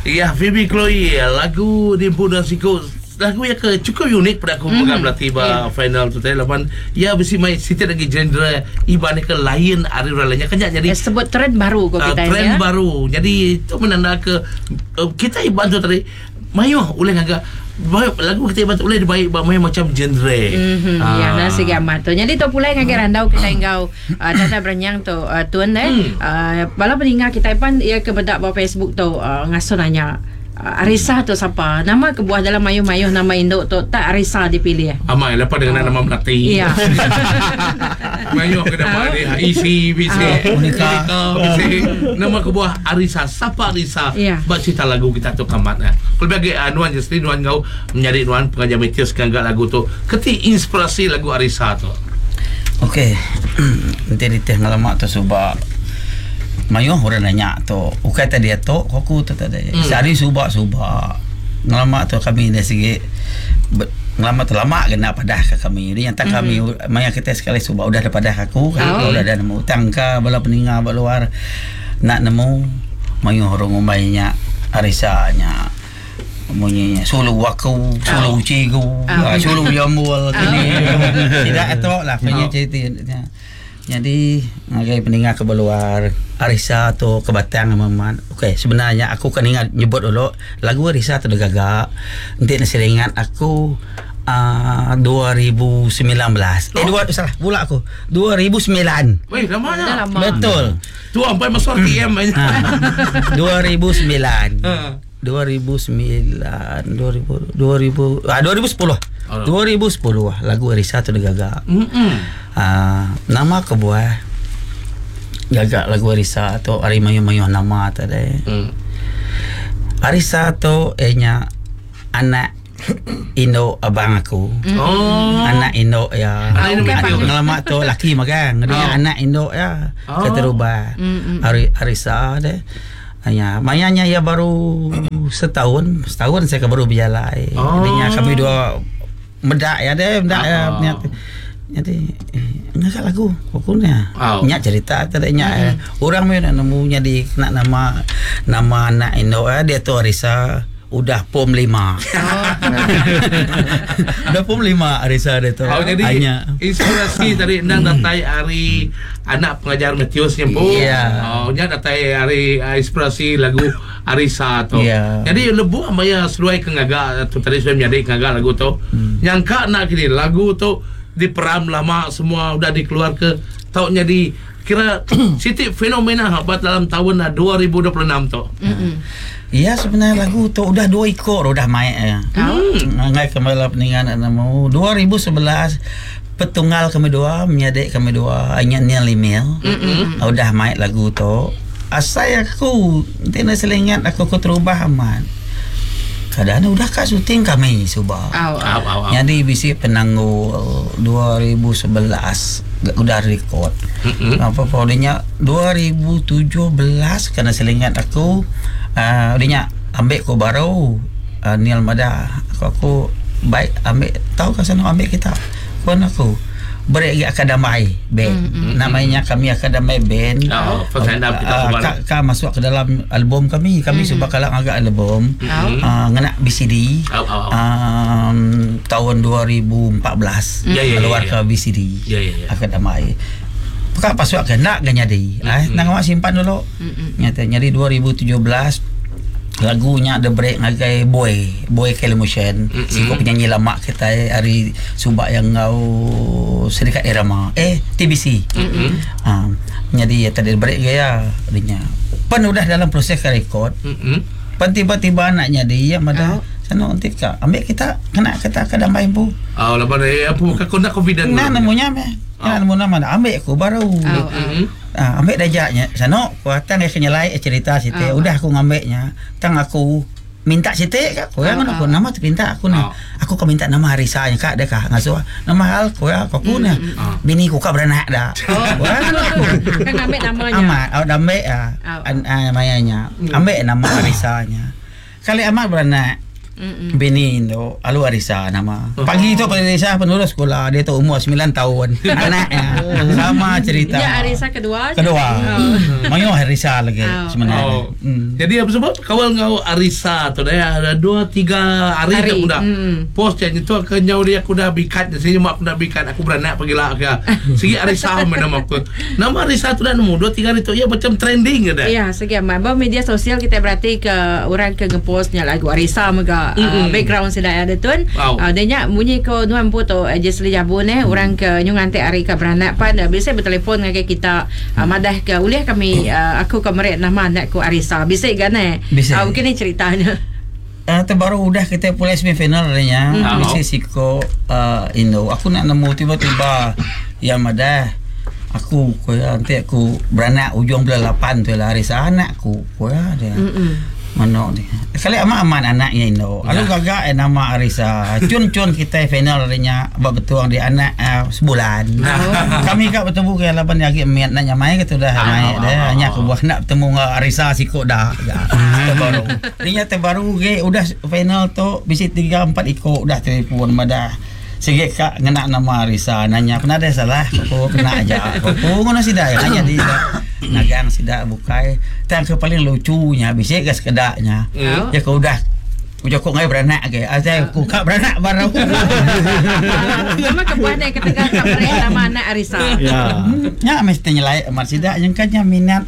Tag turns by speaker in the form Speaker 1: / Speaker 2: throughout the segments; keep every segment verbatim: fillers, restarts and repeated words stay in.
Speaker 1: Ya, Phoebe Chloe, lagu di Budak Siko, lagu yang ke cukup unik pada aku mm-hmm. pegang tiba yeah. final tu tadi lapan ya besi mai situ lagi genre ibarat ke lain hari lainnya kan jadi
Speaker 2: ya, sebut trend baru kau kita uh,
Speaker 1: trend
Speaker 2: ya?
Speaker 1: baru jadi itu menanda ke uh, kita ibarat tadi mayo oleh agak lagu kita ibarat oleh baik mayo macam genre
Speaker 2: mm-hmm. uh. ya nah sige amat tu jadi tu pula ngagak randau kita engkau uh, tata beranyang tu uh, tuan eh mm. uh, bala peningat kita pun ia ke bedak bawah Facebook tu uh, ngaso nanya Uh, Arisa tu siapa? Nama kebuah dalam mayuh-mayuh nama induk tu tak Arisa dipilih.
Speaker 1: Amai lepas dengan oh. nama Melati.
Speaker 2: Iya.
Speaker 1: Mayuh ke nama dia isi bisi Monika bisi nama kebuah Arisa. Siapa Arisa?
Speaker 2: Iya.
Speaker 1: Buat cerita lagu kita tu kamatnya. Pelbagai uh, nuan jadi nuan kau mencari nuan pengajar Matius kangga lagu tu. Keti inspirasi lagu Arisa tu.
Speaker 3: Okey. Nanti diteh ngalamak tu subak Mayuh orang nanya tu ukai tadi tu aku tu tadi hmm. sehari subak-subak ngalamak tu kami dah sikit ngalamak tu lama kena padah ke kami dia yang tak kami hmm. maya kita sekali subak udah ada padah aku kan oh. udah ada nemu utang ke bala peninggal bala luar nak nemu mayuh orang umpainya Arisanya Munyi sulu waku sulu oh. cigu oh. uh, sulu jambul kini tidak etok lah punya cerita jadi ngagai peninggal ke luar Arisa tu ke Batang Maman. Okey, sebenarnya aku kan ingat nyebut dulu lagu Arisa tu dah gagak. Nanti nak seringat aku uh, dua ribu sembilan belas. Oh? Eh dua salah pula aku. dua ribu sembilan.
Speaker 1: Weh, lamanya.
Speaker 2: Lama.
Speaker 3: Betul.
Speaker 1: Tu sampai masuk T M aja.
Speaker 3: dua ribu sembilan. dua ribu sembilan dua ribu dua ribu ah dua ribu sepuluh. Oh. dua ribu sepuluh lagu Arisa tu dah gagak. Mm-mm. Uh, nama kebuah gagak lagu Arisa tu hari mayu-mayu nama tadi. Mm. Arisa tu ehnya anak Indo abang aku. Oh. Anak Indo ya. Ngalamak tu laki makan. Dia oh. anak Indo ya. Oh. Keterubah. Ari Arisa deh. Hanya mayanya ya baru setahun, setahun saya baru berjalan. Oh. Jadinya kami dua medak ya deh, medak oh. ya. Jadi ngak lagu pokoknya oh. nyak cerita tadinya mm-hmm. eh, orang mau nak nemunya di nak nama nama anak Indo eh, dia tu Arisa udah pom lima. Udah pom lima Arisa dia tu.
Speaker 1: Oh, jadi hanya inspirasi dari endang datai hari anak pengajar Matius yang pun. Yeah. Oh, nya datai hari inspirasi lagu Arisa tu. Yeah. Jadi lebu amaya seluai ke ngaga tu tadi sudah menjadi ngaga lagu tu. Hmm. Nyangka nak kini lagu tu diperam lama semua udah dikeluar ke tahu jadi kira siti fenomena buat dalam tahun dua ribu dua puluh enam tu.
Speaker 3: Iya sebenarnya lagu tu udah dua ekor udah main ya. Hmm. Ngai kembali peningan nama dua ribu sebelas petunggal kami dua menyadek kami dua hanya nial email. Mm-hmm. Udah main lagu tu. Asal aku tidak selingat aku ku terubah aman. Kadang udah kak syuting kami subah.
Speaker 2: Aw, aw, aw, aw.
Speaker 3: Jadi bisi penangguh dua ribu sebelas udah record. Mm-hmm. Apa podenya dua ribu tujuh belas karena selingat aku uh, dia ambil ko baru uh, Nial Mada aku, aku baik ambil tahu kan sana ambil kita. Kon aku beri akademi band. Mm-hmm. Namanya kami akademi band.
Speaker 1: Oh, first up kita
Speaker 3: uh, ka, ka masuk ke dalam album kami. Kami mm-hmm. sebab kalau agak album mm-hmm. uh, ngena B C D oh, oh, oh. Um, tahun dua ribu empat belas mm-hmm. yeah, yeah, keluar yeah, yeah. ke B C D yeah, yeah, yeah. akademi. Pekak pasuk ke nak ganya di. Mm-hmm. Eh nang mak simpan dulu. Mm-hmm. Nyata nyari dua ribu tujuh belas lagunya ada break ngagai boy boy Kelmotion mm-hmm. si ko penyanyi lama kita hari subak yang ngau Serikat Irama eh T B C mm-hmm. uh, jadi ya tadi break gaya dinya pan udah dalam proses record mm-hmm. pan tiba-tiba anaknya dia mada oh. sana nanti ka ambil kita kena kita kadamai bu
Speaker 1: oh lepas ni apa ka kena confident
Speaker 3: nah namanya me nah namanya mana ambil aku baru oh, mm-hmm. Ah, ambil dajaknya sana kuatan dia kenyalai cerita situ oh. udah aku ngambilnya tang aku minta situ kak kau yang oh, aku oh. nama terpinta aku nih oh. aku kau minta nama Arisanya kak deh kak ngasuh nama hal kau ya kau punya mm, mm, bini ku kak beranak dah
Speaker 2: oh. kan ambil namanya
Speaker 3: amat oh ambil ya oh. an, an, mayanya mm. ambil nama Arisanya kali amat beranak Mm-mm. Bini itu Alu Arisa nama. Pagi itu Pak Arisa penulis sekolah, dia tu umur sembilan tahun. Anaknya sama cerita.
Speaker 2: Ya Arisa kedua.
Speaker 3: Kedua. Oh. Mayo Arisa lagi oh. sebenarnya. Oh.
Speaker 1: Hmm. Jadi apa sebab kawal ngau Arisa tu dah ada dua tiga hari, hari. Dah mm. post yang itu ke nyau dia aku dah bikat sini mak aku dah bikat aku beranak pergi lah ke. Segi Arisa nama aku. Nama Arisa tu dah nemu dua tiga hari tu ya macam trending dah.
Speaker 2: Ya, segi amat media sosial kita berarti ke orang ke ngepostnya lagu Arisa mega Uh, background sudah ada tuan. Wow. Uh, dia bunyi ko nuan puto just li jabun eh orang ke nyung ante ari ka beranak pan uh, bisa bertelefon dengan kita uh, madah ke uliah kami uh, aku ke merek nama anak ku Arisa bisa kan eh uh, mungkin ni ceritanya
Speaker 3: uh, terbaru udah kita pulai semifinal nya mm-hmm. Bisa siko uh, Indo aku nak nemu tiba-tiba yang madah aku ko nanti aku beranak ujung bulan lapan tu lah Arisa anakku ko ya dia mana ni kali aman-aman anaknya Indo lalu gagak eh, nama Arisa cun-cun kita final nya betul dia anak uh, sebulan oh. Kami kak bertemu ke lapan lagi miat nanya mai gitu dah mai dah hanya aku buat nak bertemu dengan Arisa sikok dah terbaru dia terbaru ke udah final tu bisa tiga empat ikut udah telefon madah sige kak ngena nama Arisa nanya pernah ada salah aku kena aja aku ngono sida hanya di nagang sida bukai tang ke paling lucunya bisa gas kedaknya mm. Ya kau udah udah kok ngai beranak ke saya aku kak beranak baru
Speaker 2: lama kebuah deh ketika kak beranak nama anak Arisa
Speaker 3: ya ya mesti nyelai amat sida yang kan minat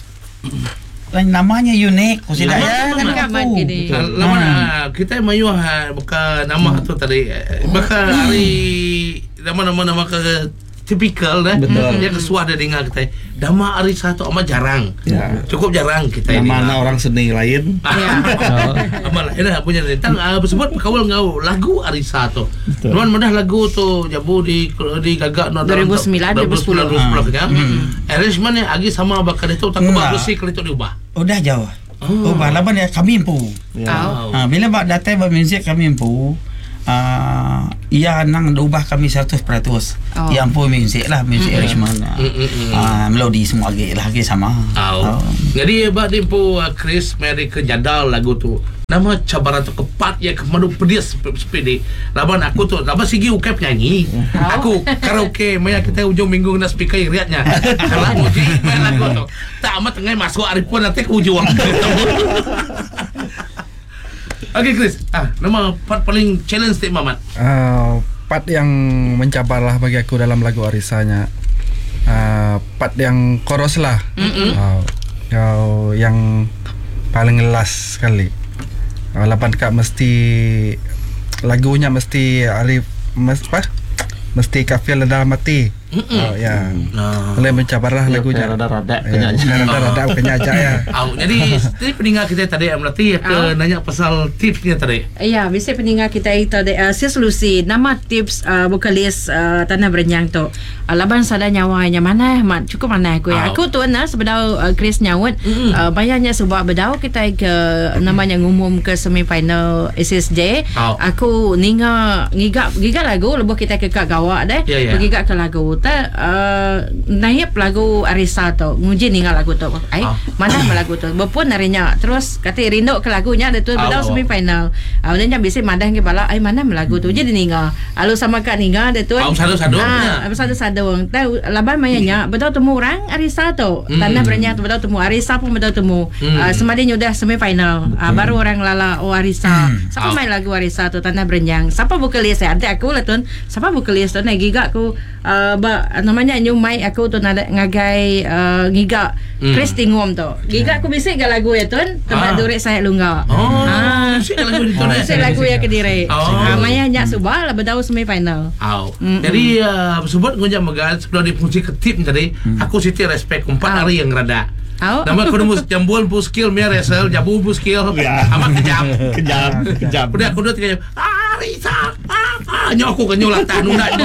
Speaker 3: namanya unik kau sida ya
Speaker 2: kan aku
Speaker 1: lama kita mayu bukan nama tu tadi bukan hari nama-nama nama ke tipikal dah dia kesuah dah dengar kita nama Arisa tu amat jarang ya. Cukup jarang kita
Speaker 4: ini mana orang seni lain
Speaker 2: ya.
Speaker 1: Amal dah punya tentang uh, sebut kawal ngau lagu Arisa tu nuan mudah lagu tu jabu di di gagak
Speaker 2: dua ribu sembilan dua ribu sepuluh
Speaker 1: kan arrangement yang agi sama bakal itu tak bagus sih kalau itu diubah
Speaker 3: udah jauh oh balaban ya kami impu ha bila bak datang bak muzik kami impu Uh, ia nang ubah kami seratus peratus oh. Yang pun muzik lah muzik mm-hmm. arrangement mm-hmm. uh, melodi semua lagi lagi sama
Speaker 1: oh. Oh. Jadi bak dimpu uh, Chris mari ke jadal lagu tu nama cabaran tu kepat ya kemadu pedis sepedi laban aku tu laban sigi ukai penyanyi oh. Aku karaoke maya kita ujung minggu kena speaker riatnya kalau puji main lagu tu tak amat tengah masuk arifun nanti ke ujung. Okey Chris, ah nama part paling challenge Tik Mamat.
Speaker 4: Uh, part yang mencabarlah bagi aku dalam lagu Arisanya. Uh, part yang chorus lah. Uh, uh, yang paling last sekali. Uh, lapan kak mesti lagunya mesti Arif mes, apa? Mesti kafir dalam mati. Oh ya. Boleh mencabarlah lagunya.
Speaker 3: Rada-rada kenyaja.
Speaker 4: Rada-rada kenyaja ya.
Speaker 1: Oh, jadi tadi pendengar kita tadi melatih ke nanya pasal tipsnya tadi.
Speaker 2: Ya, bisa pendengar kita itu ada uh, solusi nama tips uh, vokalis uh, Tanah Berenyang tu. Uh, laban sada nyawanya mana mat cukup mana aku ya. Aku tu nah sebedau uh, Chris nyawut uh, banyaknya sebab bedau kita ke namanya ngumum ke semifinal S S J. Aku ninga ngigak ngigak lagu lebuh kita ke kak gawak deh. Ngigak ke lagu Uh, naik lagu Arisa tu nguji ningal lagu tu ai ah. Mana lagu tu berpun harinya terus kata rindu ke lagunya ada tu bedau semifinal ah uh, dan bisa madah ke bala ai mana lagu tu jadi ningal alu sama kak ningal ada tu
Speaker 1: ah sadu-sadu
Speaker 2: ah sadu-sadu tahu laban mayanya bedau temu orang Arisa tu mm. Tanah Berenyang tu bedau temu Arisa pun bedau temu mm. uh, semadanya udah semifinal uh, baru orang lala oh Arisa mm. siapa oh. main lagu Arisa tu Tanah Berenyang siapa vokalis ya nanti aku lah tu siapa vokalis tu nak gigak aku uh, namanya new mic aku tu nak ngagai uh, gigak mm. Chris Tingom tu gigak aku bisik ke lagu ya tuan tempat ah. Durek saya lungga
Speaker 1: oh ah. Bisik lagu itu oh,
Speaker 2: bisik lagu ya Kediri oh. uh, Maya nyak subah lah bedau semifinal
Speaker 1: oh. Mm-hmm. Jadi uh, sebut ngunyam megal sebelum dipunci ke tip tadi mm. Aku siti respect empat oh. Hari yang rada oh. Nama aku nemu jambuan pu skill mere resel jabu pu skill amat kejam
Speaker 4: kejam kejam
Speaker 1: udah aku udah kayak Arisa ah nyok aku kenyol lah tanu nak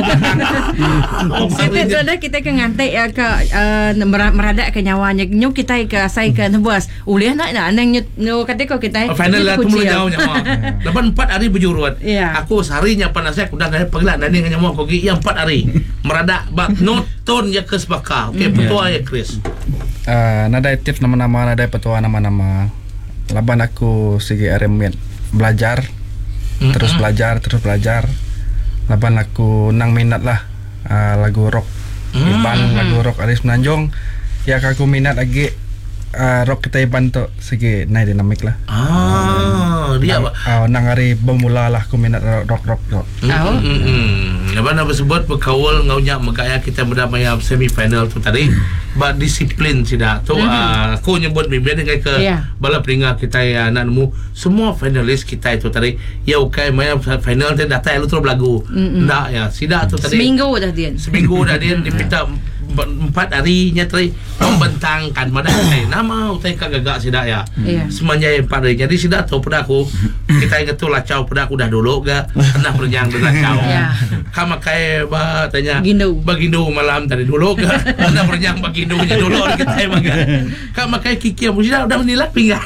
Speaker 2: kita kita ke ngantek ya ke meradak ke nyawanya nyok kita ke sai ke nebas uliah nak nak nang nyo kata ko kita
Speaker 1: final lah tu mula jauh nyawa lapan empat hari berjuruan aku seharinya panas saya udah dari pagila nani dengan nyawa aku yang empat hari meradak bak noton ya kes bakal okey petua ya Chris
Speaker 4: uh, nada tips nama-nama nada petua nama-nama laban aku segi aremit belajar Mm-hmm. Terus belajar, terus belajar. Laban aku nang minat lah uh, lagu rock. Mm-hmm. Iban lagu rock Aris Menanjung. Ya aku minat lagi uh, rock kita Iban tu segi naik dinamik lah.
Speaker 1: Ah, dia
Speaker 4: nang, uh, nang hari bermula lah aku minat rock rock rock.
Speaker 2: Oh.
Speaker 1: Hmm. Apa nama sebut berkawal ngaunya magaya kita berdamai semi final tu tadi. Ba disiplin sida tu mm-hmm. uh, aku nyebut bimbing dengan ke yeah. bala peringkat kita ya nak nemu semua finalis kita itu tadi ya okay main final tu datang lu terus lagu mm-hmm. ndak ya sida tu tadi
Speaker 2: seminggu dah dia
Speaker 1: seminggu dah dia dipinta empat hari nya tadi membentangkan madah eh nama utai kagak sida ya yeah. semuanya empat hari jadi sida tu pada aku kita ingat tu lacau pada aku dah dulu ga pernah perjang dengan lacau yeah. Kama kai ba tanya
Speaker 2: Gindu.
Speaker 1: bagindu malam tadi dulu ga pernah perjang bagi Hindunya dulu kita emang kan makai kiki yang sudah udah menilai pinggah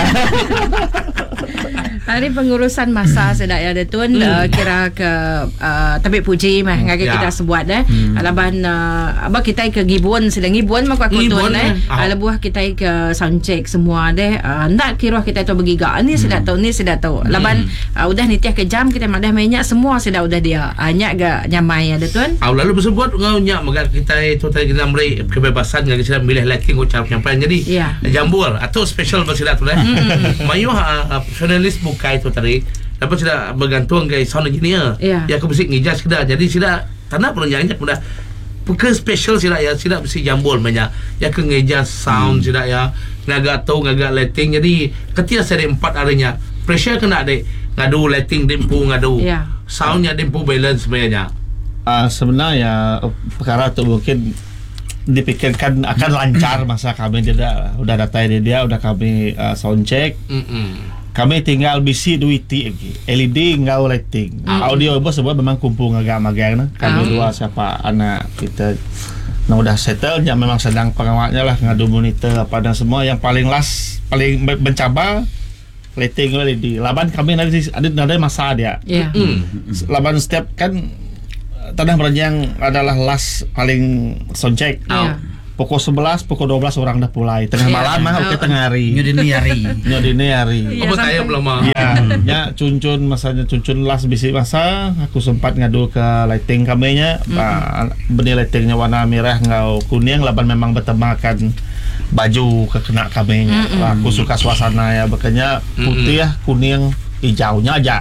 Speaker 2: hari pengurusan masa sedak ya detun hmm. uh, kira ke uh, tapi puji mah hmm. ngake ya. Kita sebuat dah hmm. alaban uh, apa kita ke gibon sedang gibon mak aku tun eh ala buah kita ke sound check semua deh uh, ndak kira kita tu begiga ni sedak tahu ni sedak tahu alaban hmm. uh, udah nitiah ke jam kita madah mainnya semua sedak udah dia hanya uh, ga nyamai ya detun
Speaker 1: ah lalu bersebut ngau nyak magat kita itu tadi kita beri kebebasan ngake kita milih lighting ucap nyampai jadi yeah. jambul atau special bersilat tu dah mayu profesionalis bukai itu tadi dapat sudah bergantung ke sound engineer yeah. ya aku mesti ngijas kita jadi sudah tanah perlu nyanyi mudah bukan special sudah ya sudah mesti jambul banyak ya ke ngijas sound hmm. sudah ya ngagak tahu ngagak lighting jadi ketika seri empat harinya pressure kena dek ngadu lighting dempu ngadu yeah. soundnya dempu balance sebenarnya
Speaker 5: uh, sebenarnya perkara tu mungkin dipikirkan akan lancar masa kami dia udah data dia dia udah kami uh, sound check mm-mm. Kami tinggal bisi duiti lagi L E D ngau lighting mm. audio bos sebab memang kumpul agak-agak nah. Kami mm. dua siapa anak kita nah udah settle nya memang sedang pengawalnya lah ngadu monitor apa dan semua yang paling last paling mencabar lighting L E D laban kami nanti ada ada masa dia yeah. mm. laban setiap kan tanah beranjang adalah last paling soundcheck yeah. Pukul sebelas, pukul dua belas orang dah mulai tengah yeah. malam mah oke tengah hari
Speaker 3: nyodini hari
Speaker 5: nyodini hari
Speaker 1: apa saya belum mah
Speaker 5: ya ya cuncun masanya cuncun last bisi masa aku sempat ngadu ke lighting kaminya mm-hmm. benih lightingnya warna merah ngau kuning laban memang bertemakan baju kekena kaminya mm-hmm. aku suka suasana ya makanya putih ya kuning hijaunya aja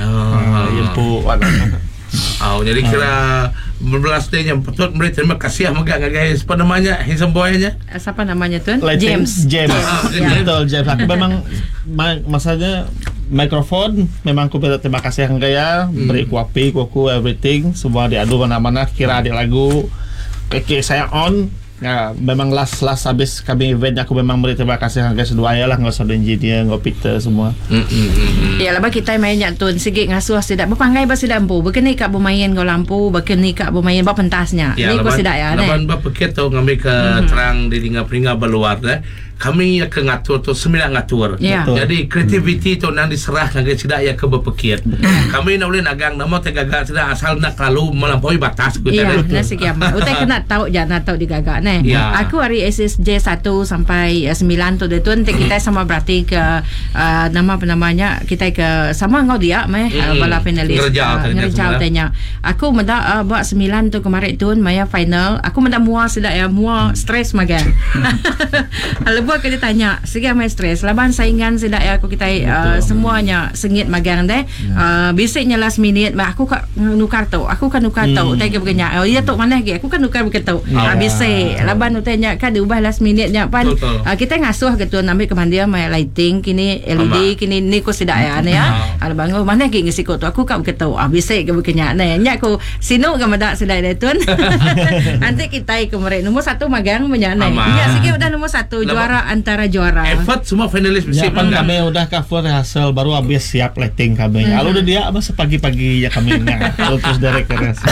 Speaker 5: oh. yang pu warna
Speaker 1: oh, jadi kira berbelas day yang betul beri terima kasih agak guys apa namanya handsome boy-nya
Speaker 2: siapa namanya tuan
Speaker 5: James James betul James aku memang masanya mikrofon memang aku terima kasih yang gaya hmm. beri kuapi kuku everything semua diadu mana-mana kira ada lagu oke saya on ya memang last last habis kami event aku memang beri terima kasih harga sedua ya lah nggak usah engineer nggak Peter semua
Speaker 2: mm-hmm. ya lah kita main nyatun segi ngasuh sidak berpanggai basi lampu berkeni kak bermain ngau lampu berkeni kak bermain bab pentasnya
Speaker 1: ya,
Speaker 2: ni ko sidak ya
Speaker 1: laban bab peket tu ngambil ke mm-hmm. terang di tinggal-tinggal berluar dah kami akan ngatur tu sembilan ngatur yeah. jadi kreativiti tu nang diserah ngage sidak ya ke berpekit kami nak boleh nagang nama tegagak sidak asal nak lalu melampaui batas
Speaker 2: kita yeah, nah segi amat utai kena tahu jangan tahu digagak nah yeah. aku hari S S J satu sampai sembilan tu dia tu nanti kita sama berarti ke uh, nama apa namanya kita ke sama ngau dia meh mm-hmm. uh, bala finalis ngerjau tanya aku menda uh, buat sembilan tu kemarin tu maya final aku menda mua sidak ya mua stres maga buat kita tanya segi amai stres laban saingan sedak ya aku kita uh, semuanya sengit magang deh uh, bisiknya last minute bah aku kan nukar tau aku kan nukar tau utai ke begenya oh iya tok mana lagi aku kan nukar begitu ah bisik laban utanya kan diubah last minute nya pan uh, kita ngasuh gitu ambil kemandia mai lighting kini L E D kini ni ko sedak ya ne ya ala bangun mana lagi ngisi ko tu aku kan begitu ah bisik ke begenya ne nya aku sino ke madak sedak detun nanti kita kemarin nomor satu magang menyana ya segi udah nomor satu juara antara juara
Speaker 1: effort semua finalis
Speaker 5: ya, kan kami udah cover hasil baru habis siap lighting kami mm-hmm. lalu udah dia apa pagi-pagi ya kami nggak terus direct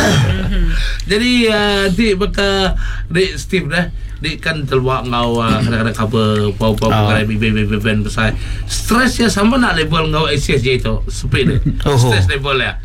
Speaker 1: jadi uh, di betul di Steve dah di kan terluak ngau uh, kadang-kadang cover pau-pau pengarai bibir-bibir besar stresnya sama nak level ngau A C S J itu speed oh, stress level ya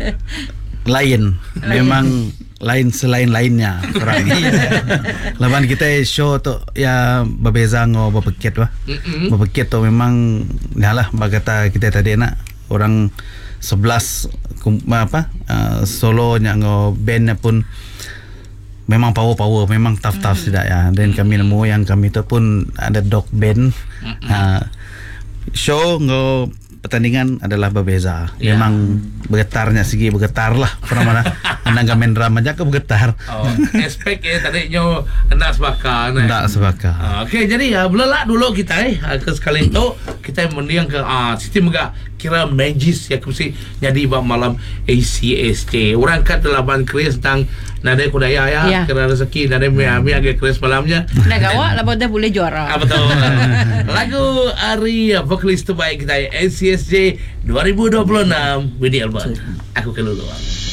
Speaker 3: lain memang lain selain lainnya orang lawan kita show tu ya berbeza ngo berpeket wah berpeket tu memang ngalah bagata kita tadi nak orang sebelas kum, apa uh, solonya ngo bandnya pun memang power-power, memang tough-tough mm. tidak ya. Dan kami nemu yang kami tu pun ada dog band. Mm-hmm. Uh, show ngo pertandingan adalah berbeza. Yeah. Memang bergetarnya segi bergetar lah. Pernah mana anda main drama aja ke bergetar.
Speaker 1: Oh, aspek ya tadi nyo hendak sebaka.
Speaker 3: Hendak sebaka.
Speaker 1: Uh, Okey, jadi ya uh, belak dulu kita eh ke sekali tu kita mendiang ke ah uh, sistem enggak kira magis ya kursi jadi bab malam A C S J. Orang kat delapan keris tentang nada kudaya ya, yeah. Kira rezeki nada mi agak keris malamnya.
Speaker 2: Nak gawak lah dah boleh juara.
Speaker 1: Ah, betul. Lagu Ari vokalis terbaik kita A C S J dua ribu dua puluh enam Widi Albert. Aku keluluan.